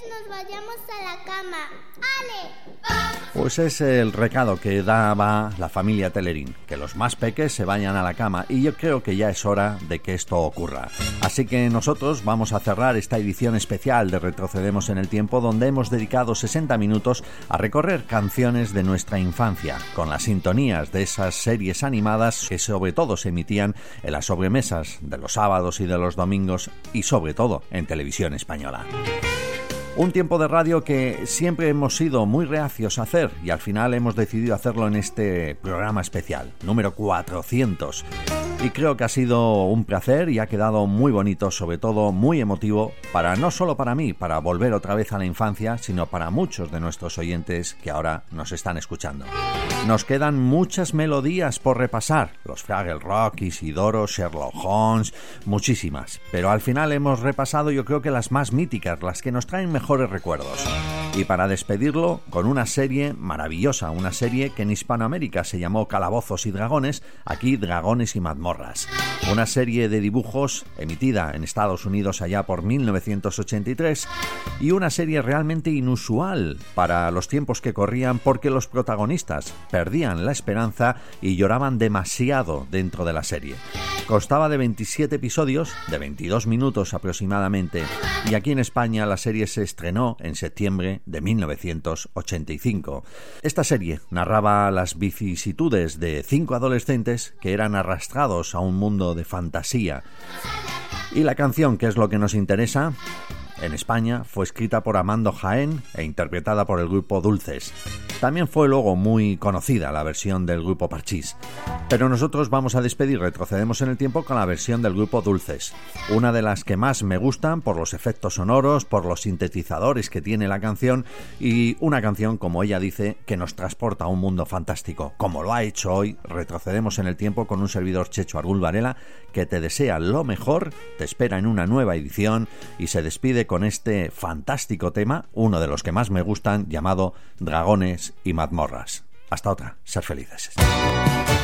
nos vayamos a la cama. ¡Ale! Pues es el recado que daba la familia Telerín, que los más peques se vayan a la cama, y yo creo que ya es hora de que esto ocurra. Así que nosotros vamos a cerrar esta edición especial de Retrocedemos en el Tiempo, donde hemos dedicado 60 minutos a recorrer canciones de nuestra infancia, con las sintonías de esas series animadas que sobre todo se emitían en las sobremesas de los sábados y de los domingos, y sobre todo en televisión española. Un tiempo de radio que siempre hemos sido muy reacios a hacer, y al final hemos decidido hacerlo en este programa especial, número 400. Y creo que ha sido un placer y ha quedado muy bonito, sobre todo muy emotivo, no solo para mí, para volver otra vez a la infancia, sino para muchos de nuestros oyentes que ahora nos están escuchando. Nos quedan muchas melodías por repasar, los Fraggle Rock, Isidoro, Sherlock Holmes, muchísimas, pero al final hemos repasado yo creo que las más míticas, las que nos traen mejores recuerdos. Y para despedirlo con una serie maravillosa, una serie que en Hispanoamérica se llamó Calabozos y Dragones, aquí Dragones y Mazmorras. Una serie de dibujos emitida en Estados Unidos allá por 1983, y una serie realmente inusual para los tiempos que corrían, porque los protagonistas perdían la esperanza y lloraban demasiado dentro de la serie. Constaba de 27 episodios, de 22 minutos aproximadamente, y aquí en España la serie se estrenó en septiembre de 1985. Esta serie narraba las vicisitudes de 5 adolescentes que eran arrastrados a un mundo de fantasía. Y la canción, que es lo que nos interesa, en España fue escrita por Amando Jaén e interpretada por el grupo Dulces. También fue luego muy conocida la versión del grupo Parchís. Pero nosotros vamos a despedir Retrocedemos en el Tiempo con la versión del grupo Dulces. Una de las que más me gustan por los efectos sonoros, por los sintetizadores que tiene la canción, y una canción, como ella dice, que nos transporta a un mundo fantástico, como lo ha hecho hoy Retrocedemos en el Tiempo con un servidor, Checho Argul Varela, que te desea lo mejor, te espera en una nueva edición y se despide con este fantástico tema, uno de los que más me gustan, llamado Dragones y Mazmorras. Hasta otra, ser felices.